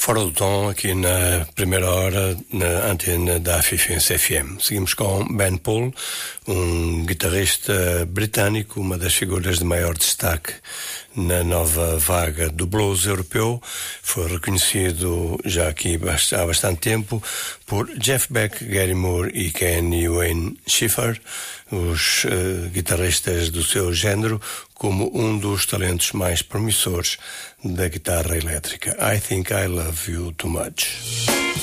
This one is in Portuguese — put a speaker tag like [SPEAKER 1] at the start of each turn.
[SPEAKER 1] Fora do tom, aqui na primeira hora, na antena da Fifense FM. Seguimos com Ben Paul, um guitarrista britânico, uma das figuras de maior destaque na nova vaga do blues europeu. Foi reconhecido já aqui há bastante tempo por Jeff Beck, Gary Moore e Kenny Wayne Shepherd, os guitarristas do seu género, como um dos talentos mais promissores da guitarra elétrica. I Think I Love You Too Much.